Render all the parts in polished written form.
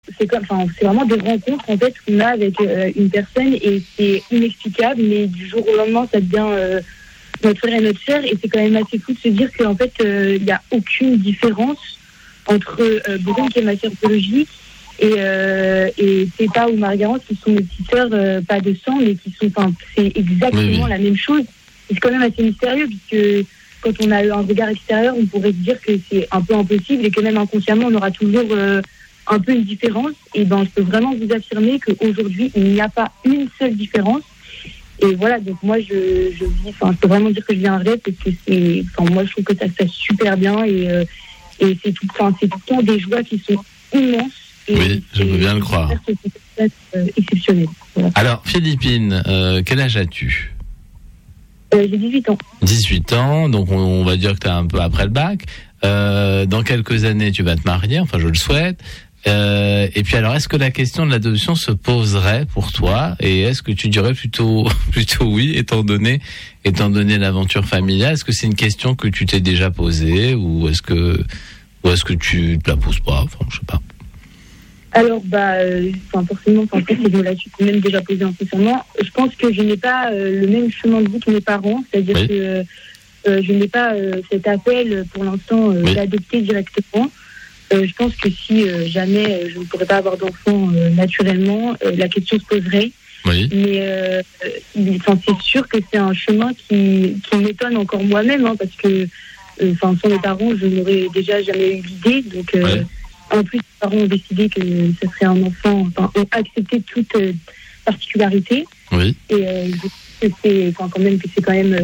c'est vraiment des rencontres en fait qu'on a avec une personne et c'est inexplicable, mais du jour au lendemain ça devient notre frère et notre sœur, et c'est quand même assez fou de se dire qu'en fait il n'y a aucune différence entre Brune qui est ma sœur biologique et Peppa ou Marguerite qui sont mes petites sœurs, pas de sang mais qui sont, c'est exactement la même chose. C'est quand même assez mystérieux puisque quand on a un regard extérieur on pourrait se dire que c'est un peu impossible et que même inconsciemment on aura toujours un peu une différence, et je peux vraiment vous affirmer qu'aujourd'hui il n'y a pas une seule différence. Et voilà, donc moi je peux vraiment dire que je vis un rêve parce que moi je trouve que ça se passe super bien et c'est tout le temps des joies qui sont immenses. Et oui, je veux bien le croire. C'est exceptionnel. Voilà. Alors Philippine, quel âge as-tu ? J'ai 18 ans. 18 ans, donc on va dire que tu es un peu après le bac. Dans quelques années, tu vas te marier, enfin je le souhaite. Et puis alors, est-ce que la question de l'adoption se poserait pour toi, et est-ce que tu dirais plutôt oui, étant donné l'aventure familiale? Est-ce que c'est une question que tu t'es déjà posée, ou est-ce que tu te la poses pas? Enfin, je sais pas. Alors forcément, là tu peux même déjà poser incessamment. Je pense que je n'ai pas le même chemin de vie que mes parents, c'est-à-dire que je n'ai pas cet appel pour l'instant d'adopter directement. Je pense que si jamais je ne pourrais pas avoir d'enfant naturellement, la question se poserait. Oui. Mais c'est sûr que c'est un chemin qui m'étonne encore moi-même, parce que sans mes parents, je n'aurais déjà jamais eu l'idée. Donc, en plus, mes parents ont décidé que ce serait un enfant, ont accepté toute particularité. Oui. Et je trouve que c'est quand même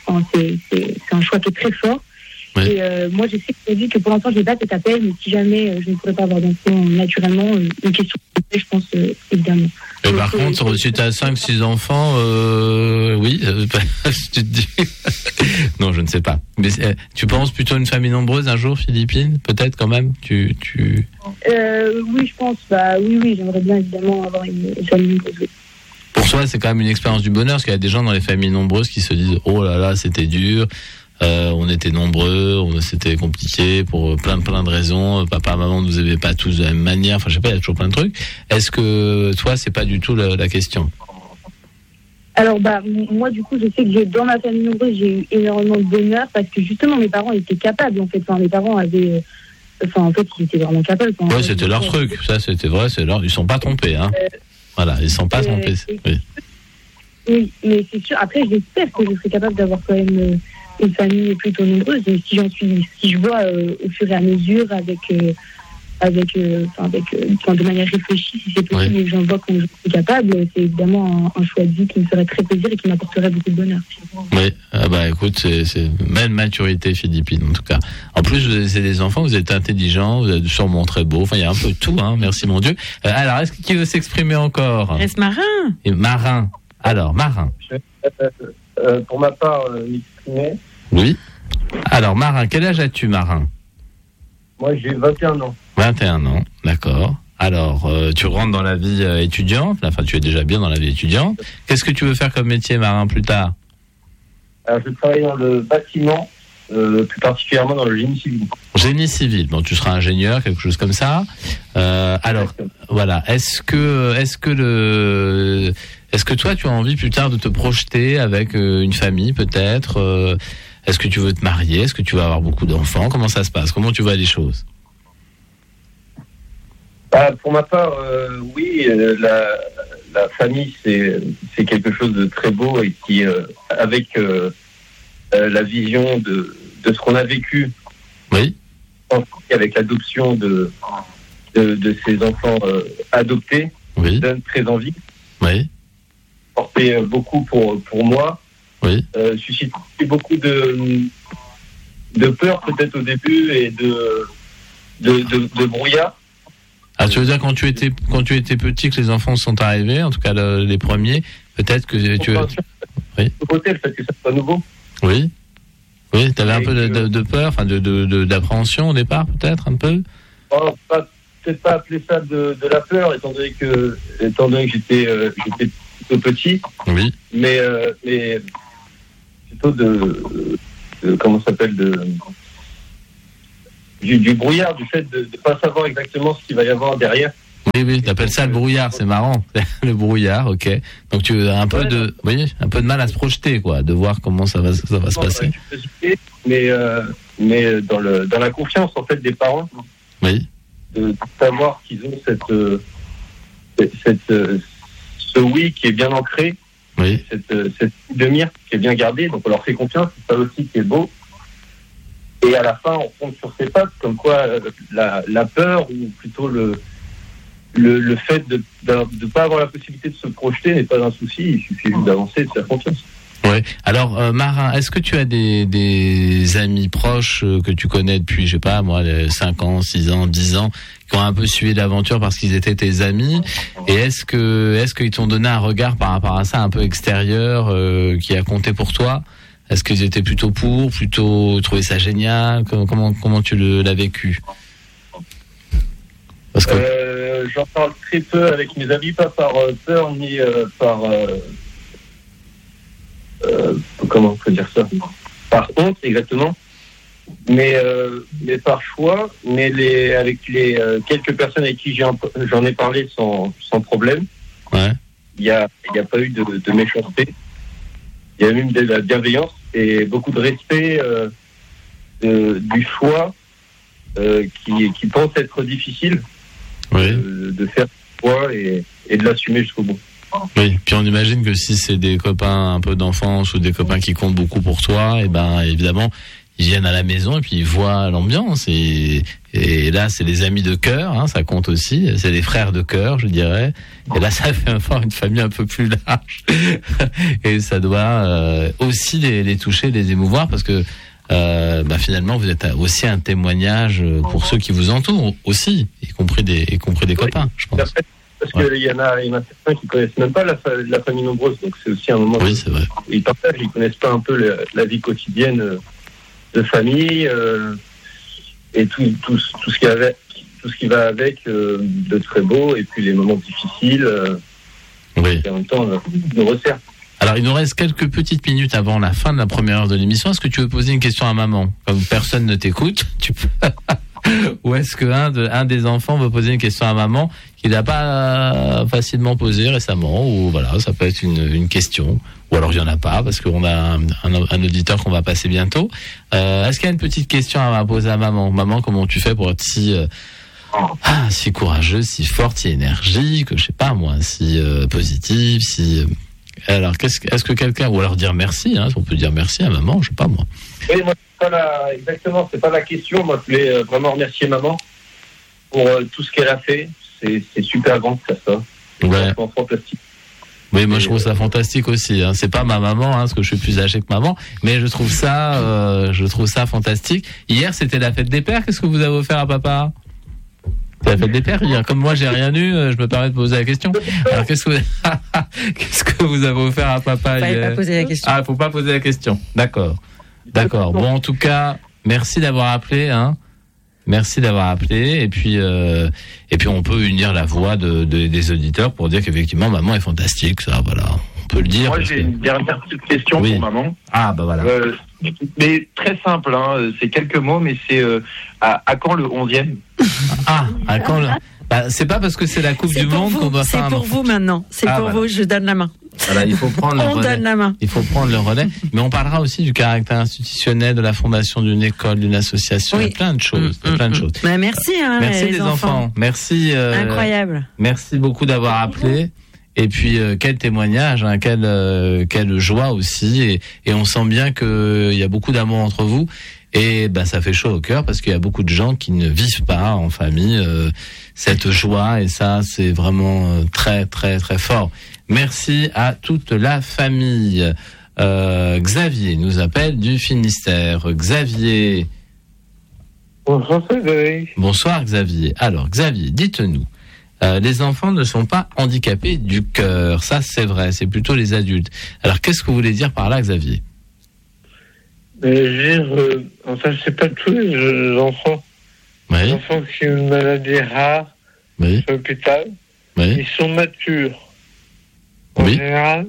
un choix qui est très fort. Oui. Et moi, je sais que pour l'instant, je n'ai pas cet appel, mais si jamais je ne pourrais pas avoir d'enfant naturellement, une question je pense évidemment. Et par contre, si tu as 5-6 enfants, oui, je te dis. Non, je ne sais pas. Mais tu penses plutôt à une famille nombreuse un jour, Philippine? Peut-être quand même Oui, je pense. Oui, j'aimerais bien évidemment avoir une famille nombreuse. Oui. Pour toi, c'est quand même une expérience du bonheur, parce qu'il y a des gens dans les familles nombreuses qui se disent « Oh là là, c'était dur ». On était nombreux, c'était compliqué pour plein de raisons. Papa, maman ne nous aimaient pas tous de la même manière. Enfin, je sais pas, il y a toujours plein de trucs. Est-ce que toi, c'est pas du tout la question? Alors, moi, du coup, je sais que dans ma famille nombreuse, j'ai eu énormément de bonheur parce que justement, mes parents étaient capables. En fait, mes parents avaient, ils étaient vraiment capables. Ouais, c'était leur truc. Ça, c'était vrai. Ils sont pas trompés, hein. Voilà, ils sont pas trompés. Oui, mais c'est sûr. Après, j'espère que je serai capable d'avoir quand même une famille plutôt nombreuse, et si je vois au fur et à mesure de manière réfléchie, si c'est possible, et que j'en vois quand je suis capable, c'est évidemment un choix de vie qui me ferait très plaisir et qui m'apporterait beaucoup de bonheur. Oui, écoute, c'est belle maturité, Philippine, en tout cas. En plus, c'est des enfants, vous êtes intelligents, vous êtes sûrement très beaux, enfin, il y a un peu de tout, hein, merci mon Dieu. Alors, est-ce qu'il veut s'exprimer encore? Est-ce Marin? Marin. Alors, Marin. Pour ma part, m'exprimer. Oui. Alors, Marin, quel âge as-tu, Marin? Moi, j'ai 21 ans. 21 ans, d'accord. Alors, tu rentres dans la vie étudiante, enfin, tu es déjà bien dans la vie étudiante. Qu'est-ce que tu veux faire comme métier, Marin, plus tard? Alors, je travaille dans le bâtiment, plus particulièrement dans le génie civil. Génie civil, bon, tu seras ingénieur, quelque chose comme ça. Alors, voilà. Est-ce que toi, tu as envie plus tard de te projeter avec une famille, peut-être? Est-ce que tu veux te marier? Est-ce que tu vas avoir beaucoup d'enfants? Comment ça se passe? Comment tu vois les choses? Pour ma part, oui, la famille, c'est quelque chose de très beau et qui, avec la vision de ce qu'on a vécu, oui, avec l'adoption de ces enfants adoptés, oui, donne très envie. Oui. Portait beaucoup pour moi. Oui. Suscite beaucoup de peur peut-être au début et de brouillard. Ah, tu veux dire quand tu étais petit que les enfants sont arrivés, en tout cas les premiers, peut-être que tu as... Oui. Peut-être parce que ça soit nouveau. Oui. Oui, tu avais un peu de peur, enfin d'appréhension au départ, peut-être un peu. Peut-être pas appeler ça de la peur, étant donné que j'étais plutôt petit. Oui. Mais plutôt de comment ça s'appelle, du brouillard, du fait de ne pas savoir exactement ce qu'il va y avoir derrière. Oui, t'appelles ça le brouillard, c'est marrant. Le brouillard, ok. Donc tu as un peu de mal à se projeter, quoi, de voir comment ça va se passer. Mais dans la confiance, en fait, des parents. Oui. De savoir qu'ils ont ce oui qui est bien ancré. Oui. Cette demi-mire qui est bien gardée. Donc on leur fait confiance, c'est ça aussi qui est beau. Et à la fin, on tombe sur ses pattes, comme quoi la peur, ou plutôt le fait de ne pas avoir la possibilité de se projeter n'est pas un souci, il suffit juste d'avancer et de faire confiance. Oui. Alors, Marin, est-ce que tu as des amis proches que tu connais depuis, je sais pas, moi, 5 ans, 6 ans, 10 ans, qui ont un peu suivi l'aventure parce qu'ils étaient tes amis? Et est-ce qu'ils t'ont donné un regard par rapport à ça un peu extérieur, qui a compté pour toi? Est-ce qu'ils étaient plutôt trouvaient ça génial? Comment tu l'as vécu? Parce que j'en parle très peu avec mes amis, pas par peur ni par comment on peut dire ça, par honte exactement, mais par choix. Mais avec les quelques personnes avec qui j'en ai parlé sans problème. Ouais. Il y a pas eu de méchanceté. Il y a même de la bienveillance et beaucoup de respect du choix qui pense être difficile. Oui. De faire ce choix et de l'assumer jusqu'au bout. Oui, puis on imagine que si c'est des copains un peu d'enfance ou des copains qui comptent beaucoup pour toi, et ben évidemment ils viennent à la maison et puis ils voient l'ambiance et là c'est les amis de cœur, hein, ça compte aussi, c'est les frères de cœur, je dirais. Et là ça fait avoir une famille un peu plus large et ça doit aussi les toucher, les émouvoir parce que finalement vous êtes aussi un témoignage pour ceux qui vous entourent aussi, y compris des copains, je pense. Parce qu'il y en a certains qui connaissent même pas la famille nombreuse, donc c'est aussi un moment. Oui, c'est vrai. Ils partagent, ils connaissent pas un peu la vie quotidienne de famille et tout ce qui va avec de très beau, et puis les moments difficiles. Oui. Et en même temps, nous resserre. Alors, il nous reste quelques petites minutes avant la fin de la première heure de l'émission. Est-ce que tu veux poser une question à maman? Comme personne ne t'écoute, tu peux. Ou est-ce que un des enfants veut poser une question à maman qu'il n'a pas facilement posée récemment, ou voilà, ça peut être une question, ou alors il n'y en a pas parce qu'on a un auditeur qu'on va passer bientôt. Est-ce qu'il y a une petite question à poser à maman? Maman, comment tu fais pour être si courageuse, si forte, si énergique, je sais pas moi, si positive, si alors est-ce que quelqu'un, ou alors dire merci, hein, on peut dire merci à maman, je sais pas moi. Oui, moi c'est pas la question. Moi je voulais vraiment remercier maman pour tout ce qu'elle a fait. C'est super grand de faire ça. Ouais. C'est fantastique. Oui, moi je trouve ça fantastique aussi. Hein. C'est pas ma maman, hein, parce que je suis plus âgé que maman, mais je trouve ça fantastique. Hier c'était la fête des pères. Qu'est-ce que vous avez offert à papa? La fête des pères hier. Comme moi j'ai rien eu, je me permets de poser la question. Alors qu'est-ce que vous avez offert à papa hier? Fallait pas poser la question. Ah, faut pas poser la question. D'accord. Bon, en tout cas, merci d'avoir appelé, hein. Merci d'avoir appelé, et puis on peut unir la voix des auditeurs pour dire qu'effectivement maman est fantastique, ça, voilà, on peut le dire. Moi j'ai une dernière petite question pour maman. Ah bah voilà. Mais très simple, hein, c'est quelques mots, mais c'est à quand le 11e? Ah, à quand le... Bah, c'est pas parce que c'est la Coupe du Monde qu'on doit faire. C'est pour vous maintenant. C'est pour vous. Je donne la main. Voilà, il faut prendre le relais. On donne la main. Il faut prendre le relais. Mais on parlera aussi du caractère institutionnel de la fondation d'une école, d'une association. Oui. Il y a plein de choses. Bah, merci, hein, merci les enfants. Merci. Incroyable. Merci beaucoup d'avoir appelé. Et puis quel témoignage, hein, quelle joie aussi. Et on sent bien qu'il y a beaucoup d'amour entre vous. Et ben ça fait chaud au cœur parce qu'il y a beaucoup de gens qui ne vivent pas en famille cette joie, et ça c'est vraiment très très très fort. Merci à toute la famille. Xavier nous appelle du Finistère. Xavier. Bonsoir Frédéric. Bonsoir Xavier. Alors Xavier, dites-nous, les enfants ne sont pas handicapés du cœur, ça c'est vrai, c'est plutôt les adultes. Alors qu'est-ce que vous voulez dire par là, Xavier? Enfin, c'est pas tous les enfants. Oui. Les enfants qui ont une maladie rare à l'hôpital, ils sont matures. En général,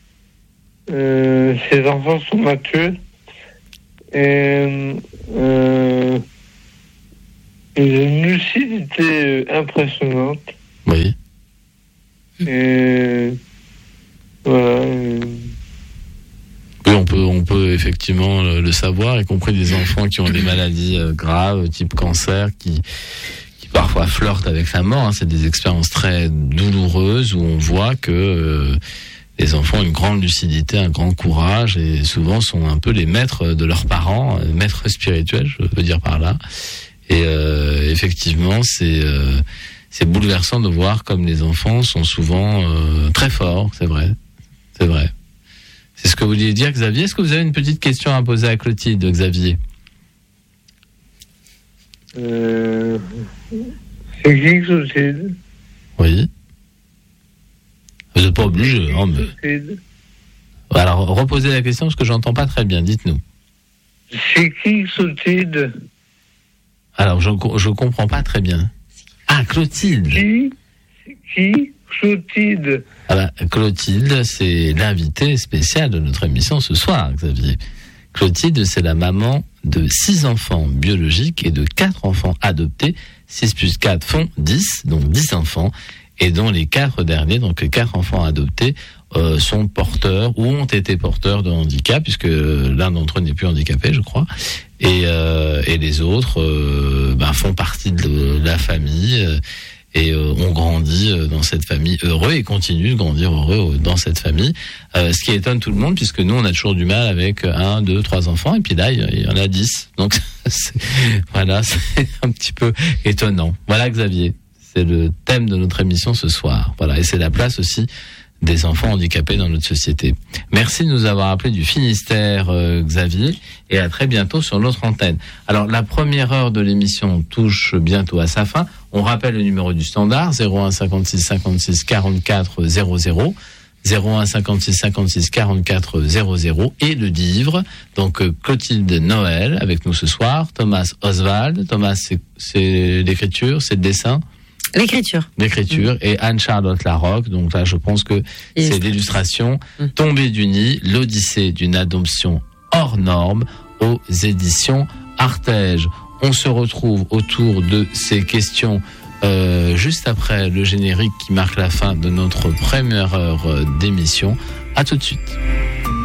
ces enfants sont matures et ils ont une lucidité impressionnante. Oui. Et voilà. Oui, on peut effectivement le savoir, y compris des enfants qui ont des maladies graves, type cancer, qui parfois flirtent avec la mort. C'est des expériences très douloureuses où on voit que les enfants ont une grande lucidité, un grand courage et souvent sont un peu les maîtres de leurs parents, maîtres spirituels, je veux dire par là. Et effectivement, c'est bouleversant de voir comme les enfants sont souvent très forts, c'est vrai. C'est vrai. C'est ce que vous vouliez dire, Xavier. Est-ce que vous avez une petite question à poser à Clotilde, Xavier? C'est qui Clotilde? Oui. Vous n'êtes pas obligé, hein, mais... Alors, reposez la question parce que j'entends pas très bien. Dites-nous. C'est qui Clotilde? Alors, je comprends pas très bien. Ah, Clotilde. Qui Clotilde? Ah ben, Clotilde, c'est l'invité spécial de notre émission ce soir, Xavier. Clotilde, c'est la maman de 6 enfants biologiques et de 4 enfants adoptés. 6 plus 4 font 10, donc 10 enfants. Et dont les 4 derniers, donc 4 enfants adoptés, sont porteurs ou ont été porteurs de handicap, puisque l'un d'entre eux n'est plus handicapé, je crois. Et les autres font partie de la famille et ont grandi dans cette famille heureux et continuent de grandir heureux dans cette famille. Ce qui étonne tout le monde, puisque nous, on a toujours du mal avec 1, 2, 3 enfants, et puis là, il y en a 10. Donc, voilà, c'est un petit peu étonnant. Voilà, Xavier. C'est le thème de notre émission ce soir. Voilà, et c'est la place aussi des enfants handicapés dans notre société. Merci de nous avoir appelés du Finistère, Xavier, et à très bientôt sur notre antenne. Alors, la première heure de l'émission touche bientôt à sa fin. On rappelle le numéro du standard, 01 56 56 44 00, 01 56 56 44 00, et le livre, donc Clotilde Noël, avec nous ce soir, Thomas Oswald. Thomas, c'est l'écriture, c'est le dessin? L'écriture. Et Anne-Charlotte Larocque. Donc là, je pense que c'est l'illustration. Tombée du nid, l'Odyssée d'une adoption hors norme aux éditions Artege. On se retrouve autour de ces questions juste après le générique qui marque la fin de notre première heure d'émission. À tout de suite.